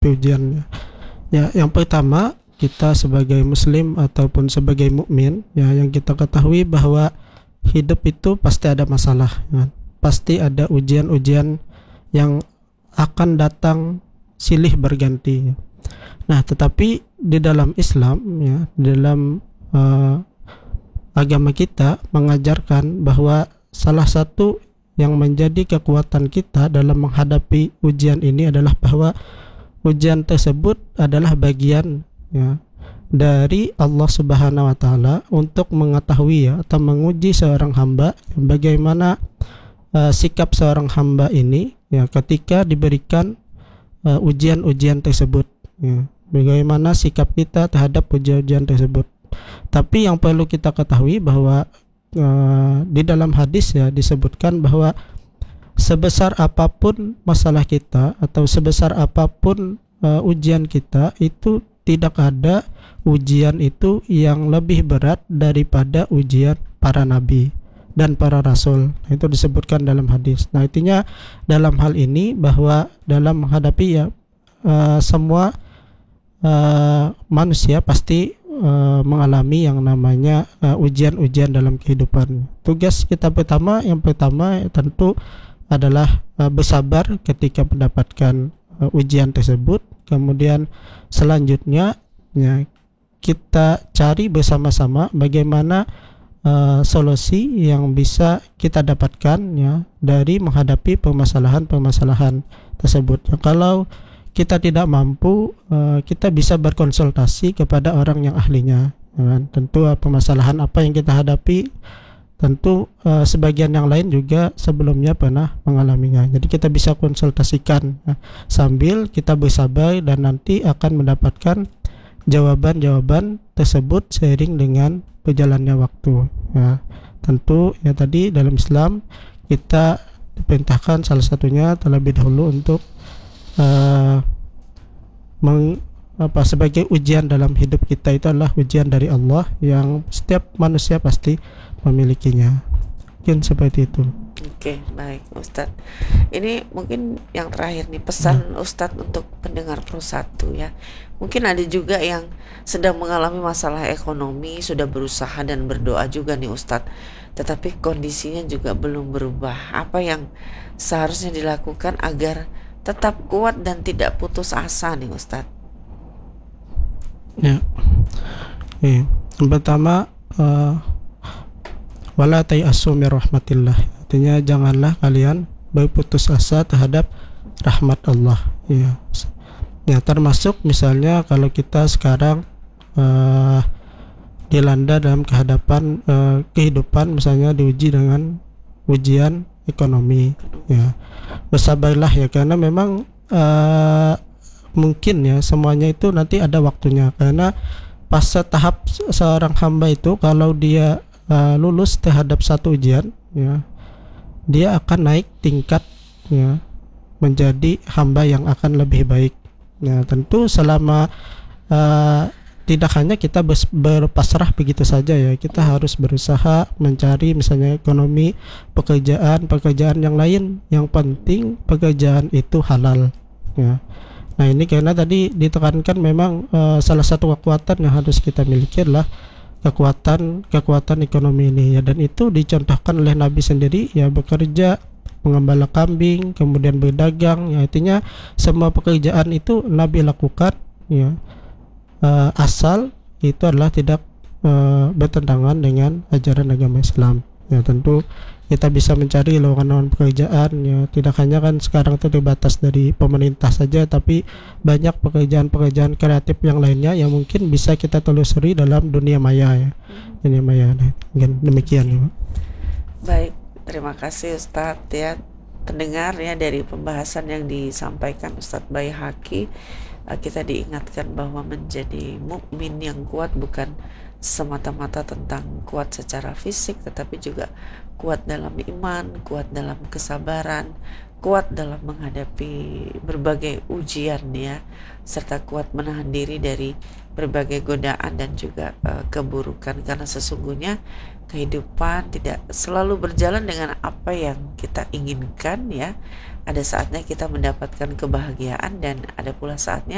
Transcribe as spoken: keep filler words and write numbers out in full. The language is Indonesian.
ujiannya. Ya, yang pertama, kita sebagai muslim ataupun sebagai mukmin, ya, yang kita ketahui bahwa hidup itu pasti ada masalah, ya. Pasti ada ujian-ujian yang akan datang silih berganti, ya. Nah, tetapi di dalam Islam, ya, di dalam uh, agama kita mengajarkan bahwa salah satu yang menjadi kekuatan kita dalam menghadapi ujian ini adalah bahwa ujian tersebut adalah bagian, ya, dari Allah Subhanahu wa taala untuk mengetahui, ya, atau menguji seorang hamba bagaimana uh, sikap seorang hamba ini, ya, ketika diberikan uh, ujian-ujian tersebut, ya. Bagaimana sikap kita terhadap ujian-ujian tersebut. Tapi yang perlu kita ketahui bahwa Uh, di dalam hadis, ya, disebutkan bahwa sebesar apapun masalah kita atau sebesar apapun uh, ujian kita, itu tidak ada ujian itu yang lebih berat daripada ujian para nabi dan para rasul. Itu disebutkan dalam hadis. Nah, intinya dalam hal ini bahwa dalam menghadapi, ya, uh, semua uh, manusia pasti Uh, mengalami yang namanya uh, ujian-ujian dalam kehidupan. Tugas kita pertama, yang pertama tentu adalah uh, bersabar ketika mendapatkan uh, ujian tersebut. Kemudian selanjutnya, ya, kita cari bersama-sama bagaimana uh, solusi yang bisa kita dapatkan, ya, dari menghadapi permasalahan-permasalahan tersebut. Ya, kalau kita tidak mampu, uh, kita bisa berkonsultasi kepada orang yang ahlinya, ya kan? Tentu uh, permasalahan apa yang kita hadapi, tentu uh, sebagian yang lain juga sebelumnya pernah mengalaminya. Jadi kita bisa konsultasikan, ya, sambil kita bersabar dan nanti akan mendapatkan jawaban-jawaban tersebut seiring dengan berjalannya waktu, ya. Tentu, ya, tadi dalam Islam kita diperintahkan salah satunya terlebih dahulu untuk Uh, meng, apa, sebagai ujian dalam hidup kita itu adalah ujian dari Allah yang setiap manusia pasti memilikinya. Mungkin seperti itu. Oke, baik Ustadz. Ini mungkin yang terakhir nih, pesan nah. Ustadz untuk pendengar Pro satu, ya. Mungkin ada juga yang sedang mengalami masalah ekonomi, sudah berusaha dan berdoa juga nih Ustadz, tetapi kondisinya juga belum berubah. Apa yang seharusnya dilakukan agar tetap kuat dan tidak putus asa nih Ustadz? Ya, ya. Yang pertama, uh, wala tayasu mir rahmatillah. Artinya janganlah kalian berputus asa terhadap rahmat Allah, ya. Ya, termasuk misalnya kalau kita sekarang uh, dilanda dalam kehadapan uh, kehidupan, misalnya diuji dengan ujian ekonomi, ya, bersabarlah, ya, karena memang uh, mungkin, ya, semuanya itu nanti ada waktunya. Karena pas tahap seorang hamba itu kalau dia uh, lulus terhadap satu ujian, ya, dia akan naik tingkat, ya, menjadi hamba yang akan lebih baik. Nah, tentu selama uh, tidak hanya kita berpasrah begitu saja, ya, kita harus berusaha mencari misalnya ekonomi, pekerjaan, pekerjaan yang lain. Yang penting pekerjaan itu halal, ya. Nah, ini karena tadi ditekankan memang uh, salah satu kekuatan yang harus kita miliki adalah kekuatan kekuatan ekonomi ini, ya, dan itu dicontohkan oleh Nabi sendiri, ya, bekerja, mengembala kambing, kemudian berdagang, ya, artinya semua pekerjaan itu Nabi lakukan, ya. Uh, asal itu adalah tidak uh, bertentangan dengan ajaran agama Islam, ya. Tentu kita bisa mencari lowongan pekerjaan, ya, tidak hanya kan sekarang itu terbatas dari pemerintah saja, tapi banyak pekerjaan-pekerjaan kreatif yang lainnya yang mungkin bisa kita telusuri dalam dunia maya, ya. Dunia maya, nah, demikian, ya. Baik, terima kasih Ustadz, ya. Pendengar, ya, dari pembahasan yang disampaikan Ustadz Baihaqi, kita diingatkan bahwa menjadi mukmin yang kuat bukan semata-mata tentang kuat secara fisik, tetapi juga kuat dalam iman, kuat dalam kesabaran, kuat dalam menghadapi berbagai ujian, ya, serta kuat menahan diri dari berbagai godaan dan juga uh, keburukan. Karena sesungguhnya kehidupan tidak selalu berjalan dengan apa yang kita inginkan, ya. Ada saatnya kita mendapatkan kebahagiaan dan ada pula saatnya